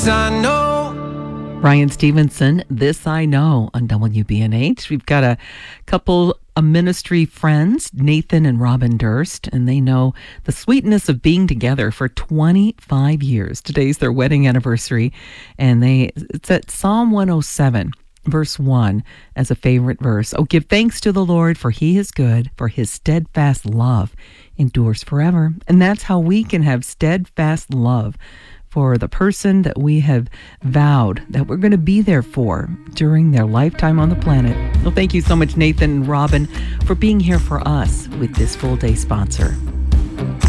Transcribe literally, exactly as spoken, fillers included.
I know. Ryan Stevenson, This I Know on W B N H. We've got a couple of ministry friends, Nathan and Robin Durst, and they know the sweetness of being together for twenty-five years. Today's their wedding anniversary, and they it's at Psalm one oh seven, verse one, as a favorite verse. Oh, give thanks to the Lord, for he is good, for his steadfast love endures forever. And that's how we can have steadfast love for the person that we have vowed that we're going to be there for during their lifetime on the planet. Well, thank you so much, Nathan and Robin, for being here for us with this full day sponsor.